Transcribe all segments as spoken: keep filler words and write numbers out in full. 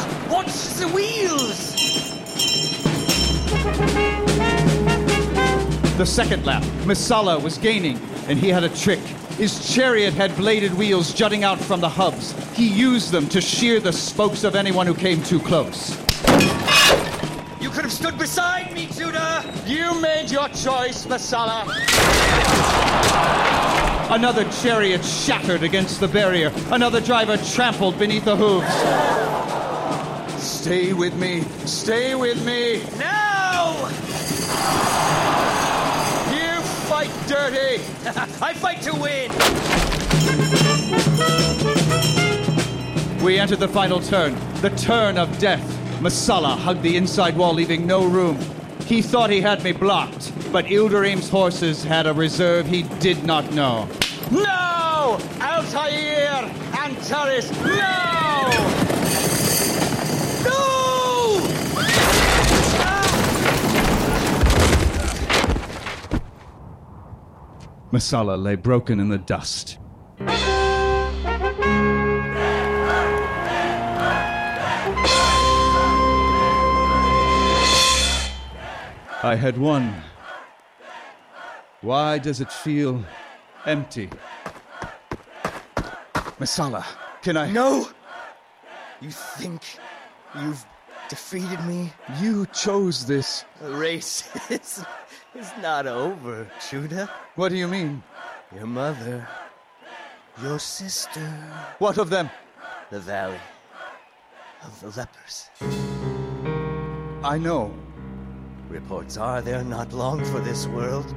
Watch the wheels! The second lap, Messala was gaining, and he had a trick. His chariot had bladed wheels jutting out from the hubs. He used them to shear the spokes of anyone who came too close. You could have stood beside me, Judah! You made your choice, Messala! Another chariot shattered against the barrier. Another driver trampled beneath the hooves. Stay with me. Stay with me. No! You fight dirty. I fight to win. We entered the final turn. The turn of death. Messala hugged the inside wall, leaving no room. He thought he had me blocked, but Ilderim's horses had a reserve he did not know. No! Altair! Antares! No! No! Messala lay broken in the dust. I had won. Why does it feel empty? Messala, can I... No! You think you've defeated me? You chose this. The race is, is not over, Judah. What do you mean? Your mother, your sister... What of them? The valley of the lepers. I know. Reports are they're not long for this world.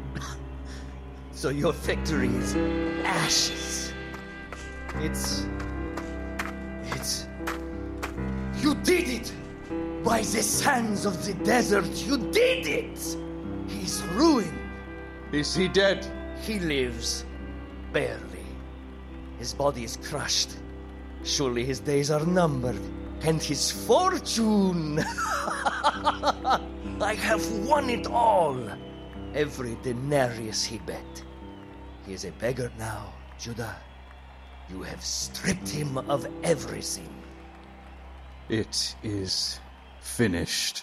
So your victory is ashes. It's... It's... You did it! By the sands of the desert, you did it! He's ruined. Is he dead? He lives. Barely. His body is crushed. Surely his days are numbered. And his fortune... I have won it all. Every denarius he bet. He is a beggar now, Judah. You have stripped him of everything. It is finished.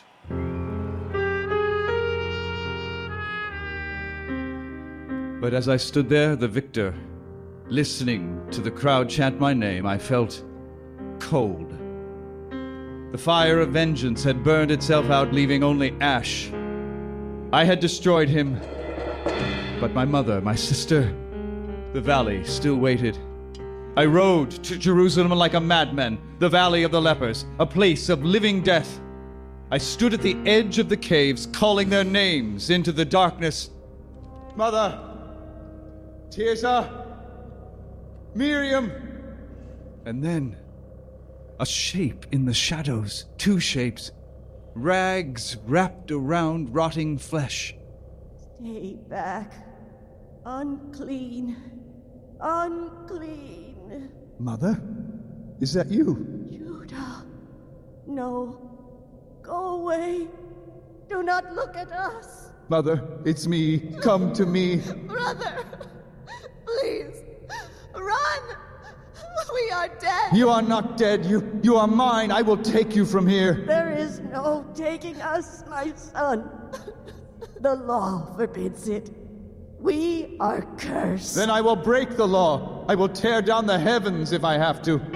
But as I stood there, the victor, listening to the crowd chant my name, I felt cold. The fire of vengeance had burned itself out, leaving only ash. I had destroyed him, but my mother, my sister, the valley still waited. I rode to Jerusalem like a madman, the valley of the lepers, a place of living death. I stood at the edge of the caves, calling their names into the darkness. Mother, Tirza, Miriam. And then a shape in the shadows, two shapes, rags wrapped around rotting flesh. Stay back. Unclean. Unclean. Mother? Is that you? Judah. No. Go away. Do not look at us. Mother, it's me. Come to me. Brother. Please. Run. We are dead. You are not dead. You, you are mine. I will take you from here. There is no taking us, my son. The law forbids it. We are cursed. Then I will break the law. I will tear down the heavens if I have to.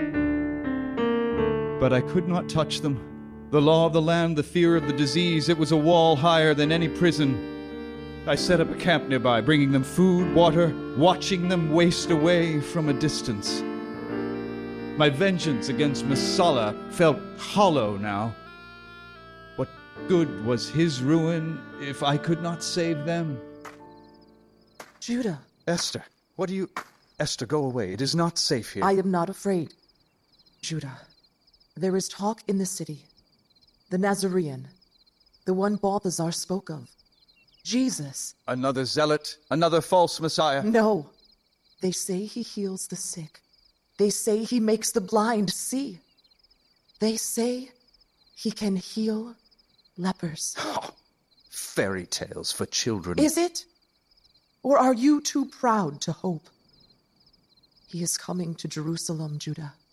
But I could not touch them. The law of the land, the fear of the disease, it was a wall higher than any prison. I set up a camp nearby, bringing them food, water, watching them waste away from a distance. My vengeance against Messala felt hollow now. What good was his ruin if I could not save them? Judah. Esther, what do you... Esther, go away. It is not safe here. I am not afraid. Judah, there is talk in the city. The Nazarene, the one Balthazar spoke of. Jesus. Another zealot, another false Messiah. No. They say he heals the sick. They say he makes the blind see. They say he can heal lepers. Oh, fairy tales for children. Is it? Or are you too proud to hope? He is coming to Jerusalem, Judah.